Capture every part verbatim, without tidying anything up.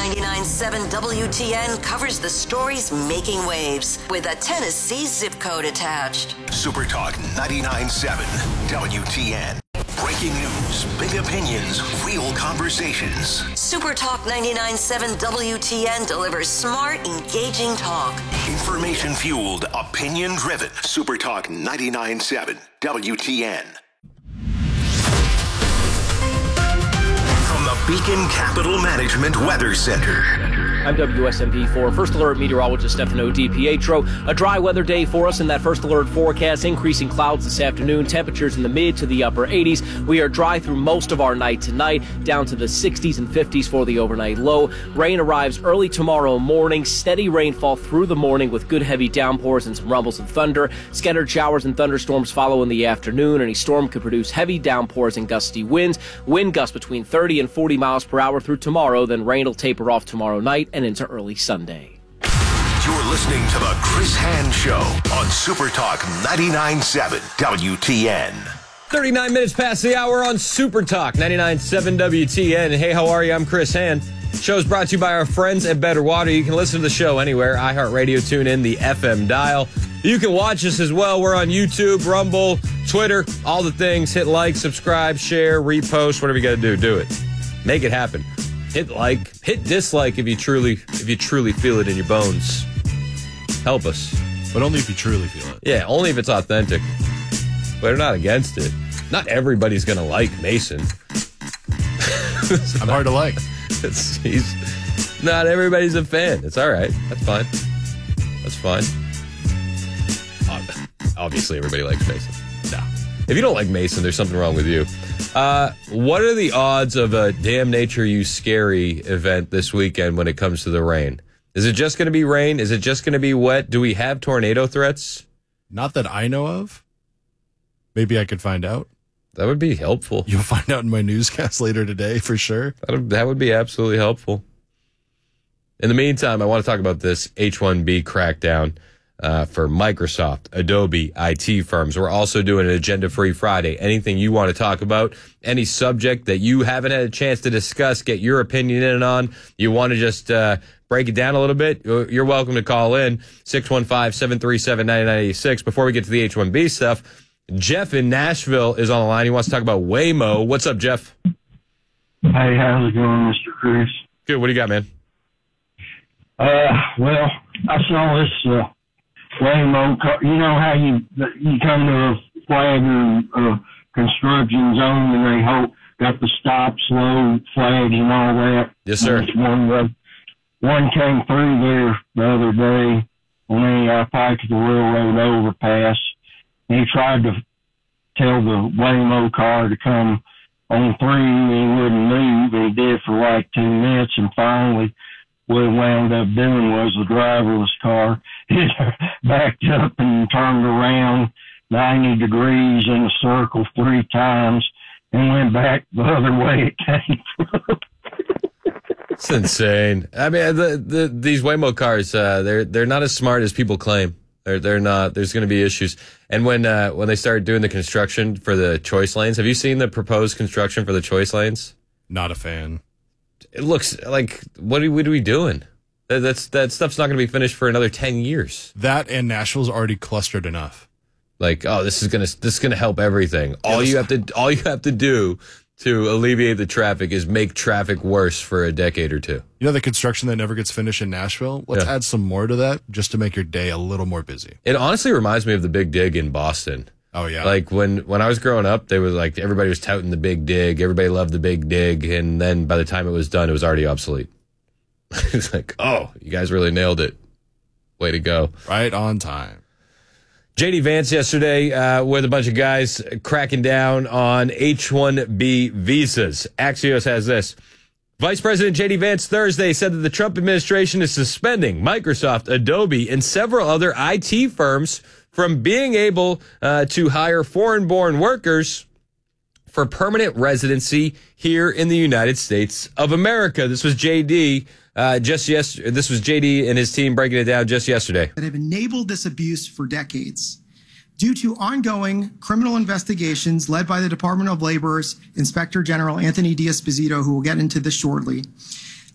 ninety-nine point seven W T N covers the stories making waves with a Tennessee zip code attached. Super Talk ninety-nine point seven W T N. Breaking news, big opinions, real conversations. Super Talk ninety-nine point seven W T N delivers smart, engaging talk. Information fueled, opinion driven. Super Talk ninety-nine point seven W T N. From the Beacon Capital Management Weather Center. I'm W S M P four First Alert meteorologist Stefano DiPietro. A dry weather day for us in that First Alert forecast. Increasing clouds this afternoon. Temperatures in the mid to the upper eighties. We are dry through most of our night tonight, down to the sixties and fifties for the overnight low. Rain arrives early tomorrow morning. Steady rainfall through the morning with good heavy downpours and some rumbles and thunder. Scattered showers and thunderstorms follow in the afternoon. Any storm could produce heavy downpours and gusty winds. Wind gusts between thirty and forty miles per hour through tomorrow. Then rain will taper off tomorrow night and into early Sunday. You're listening to the Chris Hand Show on Super Talk ninety-nine point seven W T N. thirty-nine minutes past the hour on Super Talk ninety-nine point seven W T N. Hey, how are you? I'm Chris Hand. Show's brought to you by our friends at Better Water. You can listen to the show anywhere. iHeartRadio, tune in, the F M dial. You can watch us as well. We're on YouTube, Rumble, Twitter, all the things. Hit like, subscribe, share, repost, whatever you got to do, do it. Make it happen. Hit like, hit dislike if you truly if you truly feel it in your bones. Help us. But only if you truly feel it. Yeah, only if it's authentic. We're not against it. Not everybody's going to like Mason. I'm hard to like. It's, he's not everybody's a fan. It's all right. That's fine. That's fine. Obviously, everybody likes Mason. No. If you don't like Mason, there's something wrong with you. Uh, what are the odds of a Damn Nature You Scary event this weekend when it comes to the rain? Is it just going to be rain? Is it just going to be wet? Do we have tornado threats? Not that I know of. Maybe I could find out. That would be helpful. You'll find out in my newscast later today for sure. That would, that would be absolutely helpful. In the meantime, I want to talk about this H one B crackdown uh, for Microsoft, Adobe, I T firms. We're also doing an Agenda-Free Friday. Anything you want to talk about, any subject that you haven't had a chance to discuss, get your opinion in on, you want to just uh, break it down a little bit, you're welcome to call in, six one five, seven three seven, nine nine eight six. Before we get to the H one B stuff, Jeff in Nashville is on the line. He wants to talk about Waymo. What's up, Jeff? Hey, how's it going, Mister Chris? Good. What do you got, man? Uh, well, I saw this uh, Waymo car. You know how you you come to a flag or uh, construction zone and they hold, got the stop, slow flags and all that? Yes, sir. One, uh, one came through there the other day when they uh, piped the railroad overpass. He tried to tell the Waymo car to come on through, and he wouldn't move, and he did for like two minutes, and finally what he wound up doing was the driverless car backed up and turned around ninety degrees in a circle three times and went back the other way it came from. It's insane. I mean, the, the, these Waymo cars, uh, they're they're not as smart as people claim. They're they're not. There's going to be issues. And when uh, when they started doing the construction for the choice lanes, have you seen the proposed construction for the choice lanes? Not a fan. It looks like what are, what are we doing? That, that's that stuff's not going to be finished for another ten years. That and Nashville's already clustered enough. Like, oh, this is gonna this is gonna help everything. All Yeah, you have to all you have to do to alleviate the traffic is make traffic worse for a decade or two. You know the construction that never gets finished in Nashville? Let's Yeah. add some more to that just to make your day a little more busy. It honestly reminds me of the Big Dig in Boston. Oh, yeah. Like when, when I was growing up, they was like everybody was touting the Big Dig, everybody loved the Big Dig, and then by the time it was done, it was already obsolete. It's like, oh, you guys really nailed it. Way to go. Right on time. J D Vance yesterday uh, with a bunch of guys cracking down on H one B visas. Axios has this. Vice President J D Vance Thursday said that the Trump administration is suspending Microsoft, Adobe, and several other I T firms from being able uh, to hire foreign-born workers for permanent residency here in the United States of America. This was J D uh, just yes. This was J D and his team breaking it down just yesterday. That have enabled this abuse for decades. Due to ongoing criminal investigations led by the Department of Labor's Inspector General Anthony D'Esposito, who we'll get into this shortly,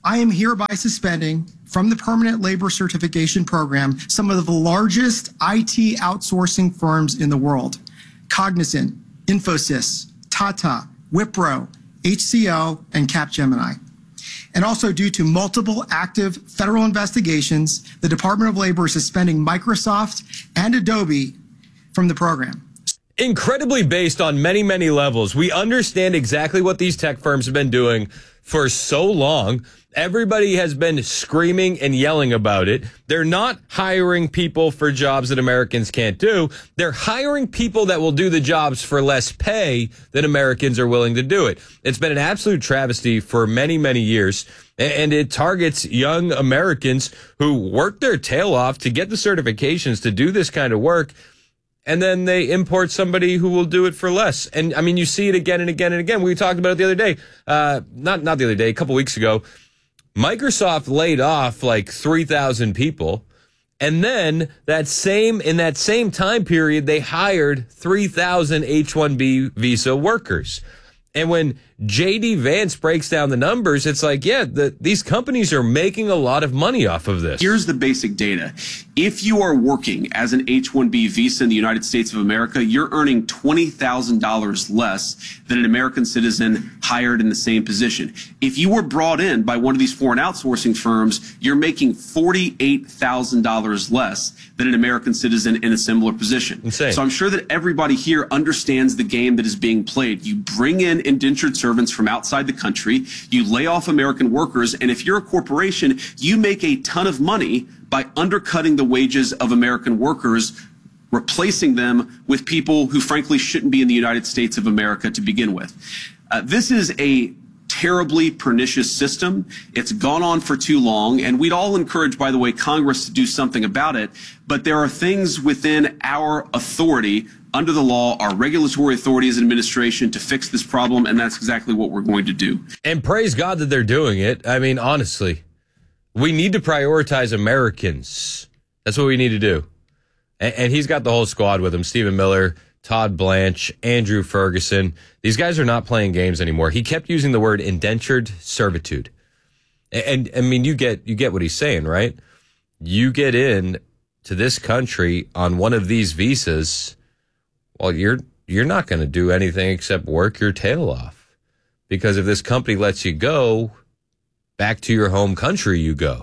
I am hereby suspending from the Permanent Labor Certification Program some of the largest I T outsourcing firms in the world: Cognizant, Infosys, Tata, Wipro, H C L, and Capgemini. And also, due to multiple active federal investigations, the Department of Labor is suspending Microsoft and Adobe from the program. Incredibly based on many, many levels. We understand exactly what these tech firms have been doing for so long. Everybody has been screaming and yelling about it. They're not hiring people for jobs that Americans can't do. They're hiring people that will do the jobs for less pay than Americans are willing to do it. It's been an absolute travesty for many, many years, and it targets young Americans who work their tail off to get the certifications to do this kind of work, and then they import somebody who will do it for less. And, I mean, you see it again and again and again. We talked about it the other day, uh, not not the other day, a couple weeks ago. Microsoft laid off like three thousand people, and then that same in that same time period, they hired three thousand H one B visa workers. And when J D Vance breaks down the numbers, it's like, yeah, the, these companies are making a lot of money off of this. Here's the basic data. If you are working as an H one B visa in the United States of America, you're earning twenty thousand dollars less than an American citizen hired in the same position. If you were brought in by one of these foreign outsourcing firms, you're making forty-eight thousand dollars less than an American citizen in a similar position. Insane. So I'm sure that everybody here understands the game that is being played. You bring in indentured servants from outside the country, you lay off American workers, and if you're a corporation, you make a ton of money by undercutting the wages of American workers, replacing them with people who frankly shouldn't be in the United States of America to begin with. Uh, this is a terribly pernicious system. It's gone on for too long, and we'd all encourage, by the way, Congress to do something about it, but there are things within our authority under the law, our regulatory authority as an administration, to fix this problem, and that's exactly what we're going to do. And praise God that they're doing it. I mean, honestly, we need to prioritize Americans. That's what we need to do. And, and he's got the whole squad with him: Stephen Miller, Todd Blanche, Andrew Ferguson. These guys are not playing games anymore. He kept using the word indentured servitude. And, and I mean, you get you get what he's saying, right? You get in to this country on one of these visas, well, you're you're not going to do anything except work your tail off. Because if this company lets you go, back to your home country you go.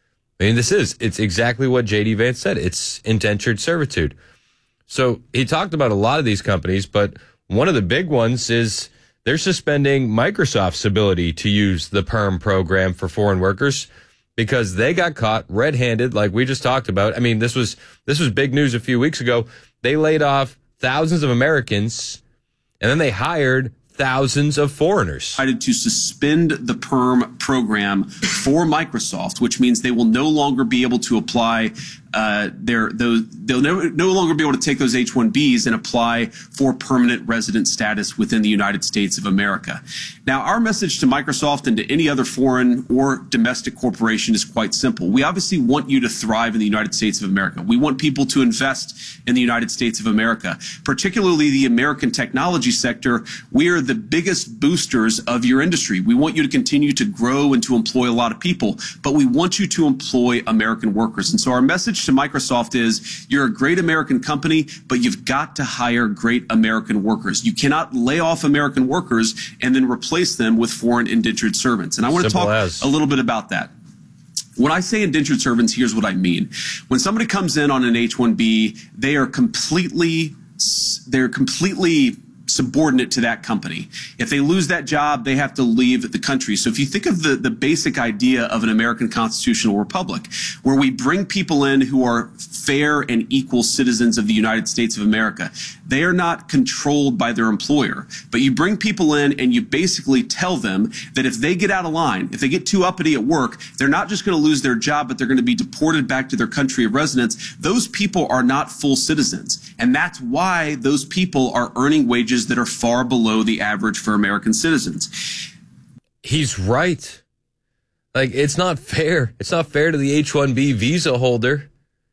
I mean, this is, it's exactly what J D Vance said. It's indentured servitude. So he talked about a lot of these companies, but one of the big ones is they're suspending Microsoft's ability to use the PERM program for foreign workers because they got caught red-handed, like we just talked about. I mean, this was this was big news a few weeks ago. They laid off thousands of Americans, and then they hired thousands of foreigners. Decided to suspend the PERM program for Microsoft, which means they will no longer be able to apply uh, their those they'll no, no longer be able to take those H one Bs and apply for permanent resident status within the United States of America. Now, our message to Microsoft and to any other foreign or domestic corporation is quite simple. We obviously want you to thrive in the United States of America. We want people to invest in the United States of America, particularly the American technology sector. We are the biggest boosters of your industry. We want you to continue to grow and to employ a lot of people, but we want you to employ American workers. And so our message to Microsoft is, you're a great American company, but you've got to hire great American workers. You cannot lay off American workers and then replace them with foreign indentured servants. And I want to talk a little bit about that. When I say indentured servants, here's what I mean. When somebody comes in on an H one B, they are completely, they're completely subordinate to that company. If they lose that job, they have to leave the country. So if you think of the, the basic idea of an American constitutional republic, where we bring people in who are fair and equal citizens of the United States of America, they are not controlled by their employer. But you bring people in and you basically tell them that if they get out of line, if they get too uppity at work, they're not just going to lose their job, but they're going to be deported back to their country of residence. Those people are not full citizens. And that's why those people are earning wages that are far below the average for American citizens. He's right. Like, it's not fair. It's not fair to the H one B visa holder.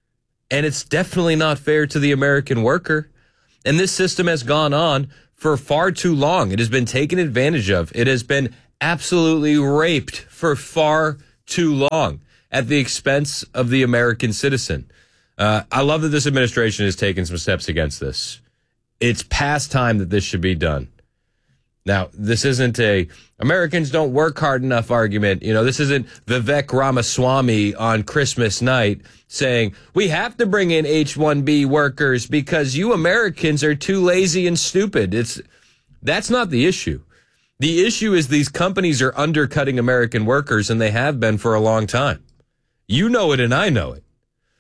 And it's definitely not fair to the American worker. And this system has gone on for far too long. It has been taken advantage of. It has been absolutely raped for far too long at the expense of the American citizen. Uh, I love that this administration has taken some steps against this. It's past time that this should be done. Now, this isn't a Americans don't work hard enough argument. You know, this isn't Vivek Ramaswamy on Christmas night saying we have to bring in H one B workers because you Americans are too lazy and stupid. It's that's not the issue. The issue is these companies are undercutting American workers, and they have been for a long time. You know it, and I know it.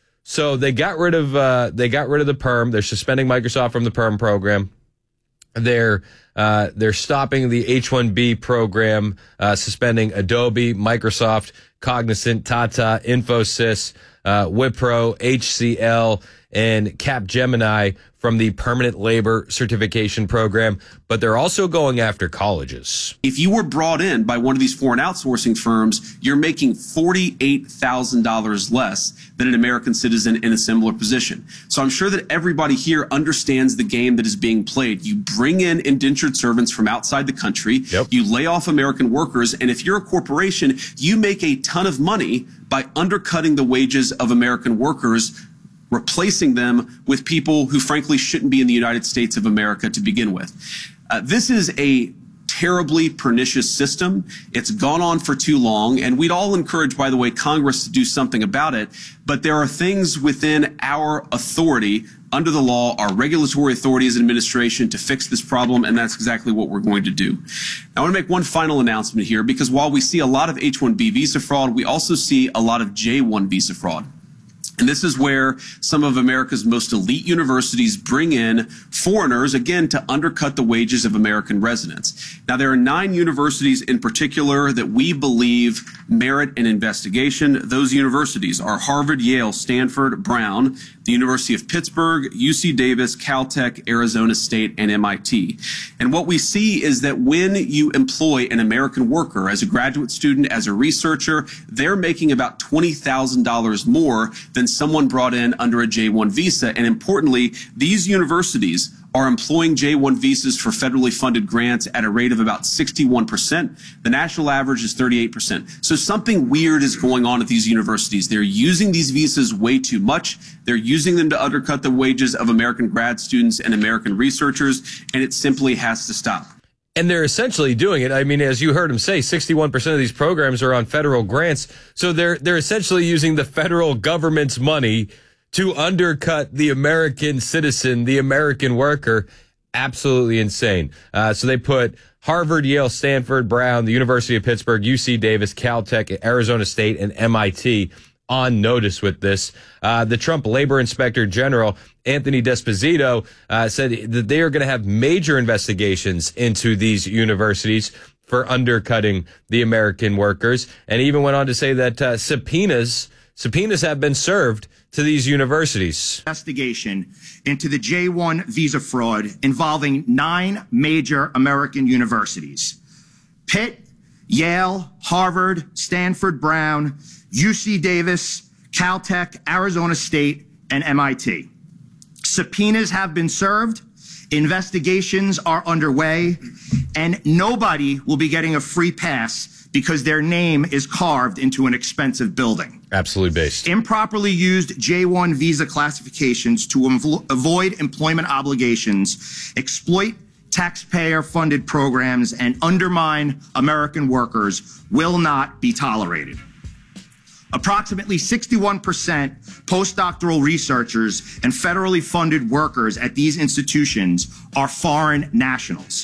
So they got rid of uh, they got rid of the perm. They're suspending Microsoft from the perm program. They're uh, they're stopping the H one B program, uh, suspending Adobe, Microsoft, Cognizant, Tata, Infosys, uh, Wipro, H C L, and Capgemini from the permanent labor certification program. But they're also going after colleges. If you were brought in by one of these foreign outsourcing firms, you're making forty-eight thousand dollars less than an American citizen in a similar position. So I'm sure that everybody here understands the game that is being played. You bring in indentured servants from outside the country, yep. You lay off American workers, and if you're a corporation, you make a ton of money by undercutting the wages of American workers, replacing them with people who frankly shouldn't be in the United States of America to begin with. Uh, this is a terribly pernicious system. It's gone on for too long, and we'd all encourage, by the way, Congress to do something about it. But there are things within our authority under the law, our regulatory authority as an administration to fix this problem, and that's exactly what we're going to do. I want to make one final announcement here, because while we see a lot of H one B visa fraud, we also see a lot of J one visa fraud. And this is where some of America's most elite universities bring in foreigners, again, to undercut the wages of American residents. Now, there are nine universities in particular that we believe merit an investigation. Those universities are Harvard, Yale, Stanford, Brown, the University of Pittsburgh, U C Davis, Caltech, Arizona State, and M I T. And what we see is that when you employ an American worker as a graduate student, as a researcher, they're making about twenty thousand dollars more than someone brought in under a J one visa. And importantly, these universities are employing J one visas for federally funded grants at a rate of about sixty-one percent. The national average is thirty-eight percent. So something weird is going on at these universities. They're using these visas way too much. They're using them to undercut the wages of American grad students and American researchers, and it simply has to stop. And they're essentially doing it. I mean, as you heard him say, sixty-one percent of these programs are on federal grants. So they're they're essentially using the federal government's money to undercut the American citizen, the American worker. Absolutely insane. Uh, so they put Harvard, Yale, Stanford, Brown, the University of Pittsburgh, U C Davis, Caltech, Arizona State, and M I T on notice with this. Uh, the Trump Labor Inspector General, Anthony D'Esposito, uh, said that they are going to have major investigations into these universities for undercutting the American workers, and even went on to say that uh, subpoenas subpoenas have been served to these universities. Investigation into the J one visa fraud involving nine major American universities: Pitt, Yale, Harvard, Stanford, Brown, U C Davis, Caltech, Arizona State, and M I T. Subpoenas have been served, investigations are underway, and nobody will be getting a free pass because their name is carved into an expensive building. Absolutely based. Improperly used J one visa classifications to inv- avoid employment obligations, exploit taxpayer-funded programs, and undermine American workers will not be tolerated. Approximately sixty-one percent postdoctoral researchers and federally funded workers at these institutions are foreign nationals.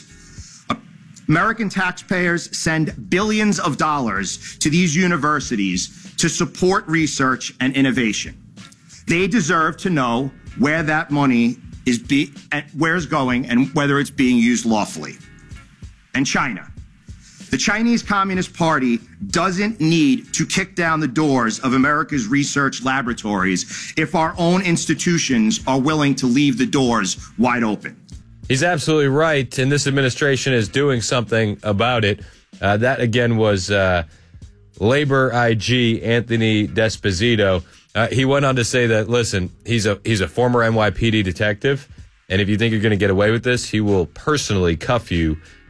American taxpayers send billions of dollars to these universities to support research and innovation. They deserve to know where that money is be, where it's going and whether it's being used lawfully. And China. The Chinese Communist Party doesn't need to kick down the doors of America's research laboratories if our own institutions are willing to leave the doors wide open. He's absolutely right, and this administration is doing something about it. Uh, that, again, was uh, Labor I G Anthony D'Esposito. Uh, he went on to say that, listen, he's a he's a former N Y P D detective, and if you think you're going to get away with this, he will personally cuff you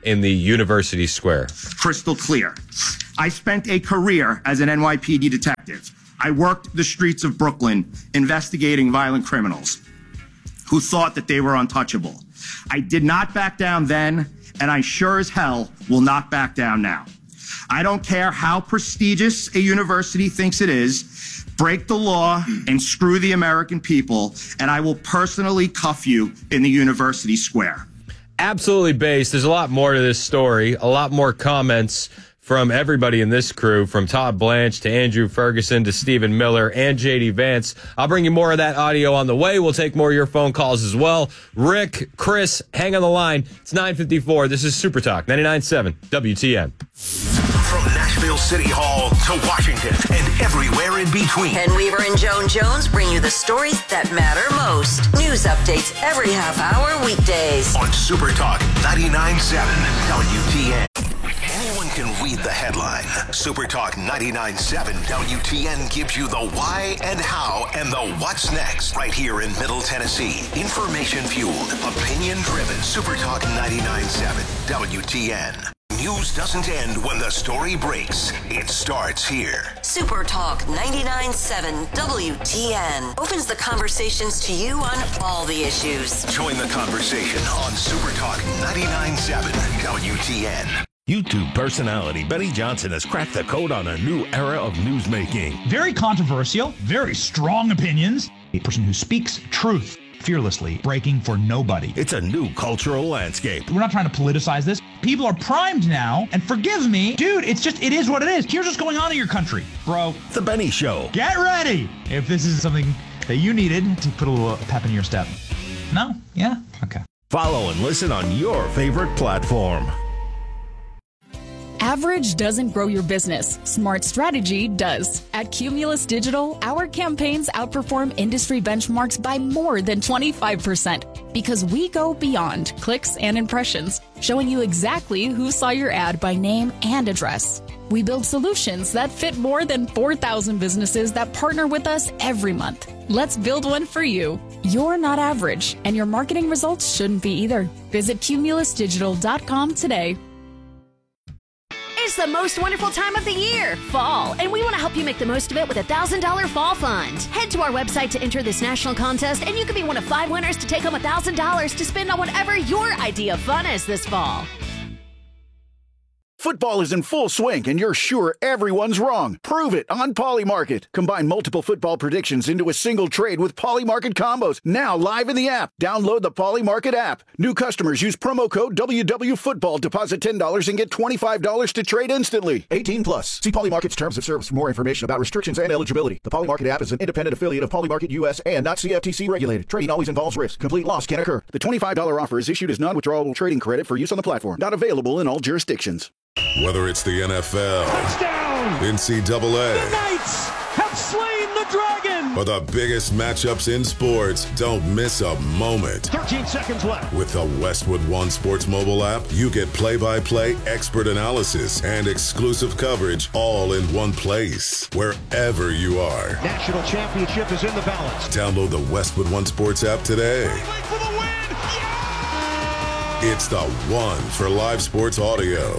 in the University Square. Crystal clear. I spent a career as an N Y P D detective. I worked the streets of Brooklyn investigating violent criminals who thought that they were untouchable. I did not back down then, and I sure as hell will not back down now. I don't care how prestigious a university thinks it is. Break the law and screw the American people, and I will personally cuff you in the University Square. Absolutely based. There's a lot more to this story, a lot more comments from everybody in this crew, from Todd Blanche to Andrew Ferguson to Stephen Miller and J D Vance. I'll bring you more of that audio on the way. We'll take more of your phone calls as well. Rick, Chris, hang on the line. It's nine fifty-four. This is Super Talk ninety-nine point seven W T N. From Nashville City Hall to Washington and everywhere in between. Ken Weaver and Joan Jones bring you the stories that matter most. News updates every half hour weekdays. On Super Talk ninety-nine point seven W T N. Anyone can read the headline. Super Talk ninety-nine point seven W T N gives you the why and how and the what's next right here in Middle Tennessee. Information fueled, opinion driven. Super Talk ninety-nine point seven W T N. News doesn't end when the story breaks. It starts here. Super Talk ninety-nine point seven W T N opens the conversations to you on all the issues. Join the conversation on Super Talk ninety-nine point seven W T N. YouTube personality Benny Johnson has cracked the code on a new era of newsmaking. Very controversial, very strong opinions. A person who speaks truth fearlessly, breaking for nobody. It's a new cultural landscape. We're not trying to politicize this. People are primed now, and forgive me, dude, it's just, it is what it is. Here's what's going on in your country, bro. The Benny Show. Get ready if this is something that you needed to put a little pep in your step. No? Yeah? Okay. Follow and listen on your favorite platform. Average doesn't grow your business. Smart strategy does. At Cumulus Digital, our campaigns outperform industry benchmarks by more than twenty-five percent because we go beyond clicks and impressions, showing you exactly who saw your ad by name and address. We build solutions that fit more than four thousand businesses that partner with us every month. Let's build one for you. You're not average, and your marketing results shouldn't be either. Visit cumulus digital dot com today. It's the most wonderful time of the year, fall, and we want to help you make the most of it with a one thousand dollars Fall Fund. Head to our website to enter this national contest, and you could be one of five winners to take home one thousand dollars to spend on whatever your idea of fun is this fall. Football is in full swing, and you're sure everyone's wrong. Prove it on Polymarket. Combine multiple football predictions into a single trade with Polymarket combos. Now live in the app. Download the Polymarket app. New customers use promo code W W Football. Deposit ten dollars and get twenty-five dollars to trade instantly. eighteen plus. See Polymarket's terms of service for more information about restrictions and eligibility. The Polymarket app is an independent affiliate of Polymarket U S and not C F T C regulated. Trading always involves risk. Complete loss can occur. The twenty-five dollars offer is issued as non-withdrawable trading credit for use on the platform. Not available in all jurisdictions. Whether it's the N F L, touchdown, N C double A, the Knights have slain the dragon, or the biggest matchups in sports, don't miss a moment. thirteen seconds left. With the Westwood One Sports mobile app, you get play-by-play, expert analysis, and exclusive coverage all in one place, wherever you are. National championship is in the balance. Download the Westwood One Sports app today. For the win. Yeah! It's the one for live sports audio.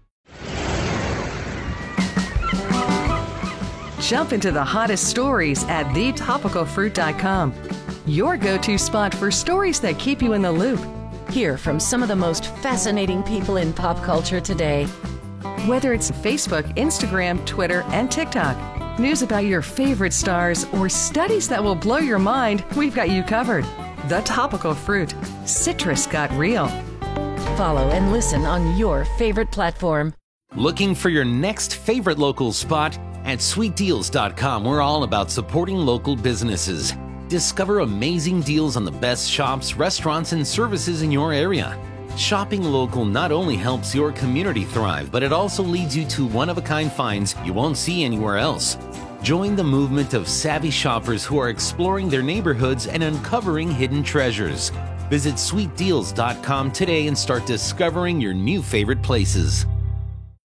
Jump into the hottest stories at the topical fruit dot com. Your go-to spot for stories that keep you in the loop. Hear from some of the most fascinating people in pop culture today. Whether it's Facebook, Instagram, Twitter, and TikTok, news about your favorite stars, or studies that will blow your mind, we've got you covered. The Topical Fruit. Citrus got real. Follow and listen on your favorite platform. Looking for your next favorite local spot? At sweet deals dot com, we're all about supporting local businesses. Discover amazing deals on the best shops, restaurants, and services in your area. Shopping local not only helps your community thrive, but it also leads you to one-of-a-kind finds you won't see anywhere else. Join the movement of savvy shoppers who are exploring their neighborhoods and uncovering hidden treasures. Visit sweet deals dot com today and start discovering your new favorite places.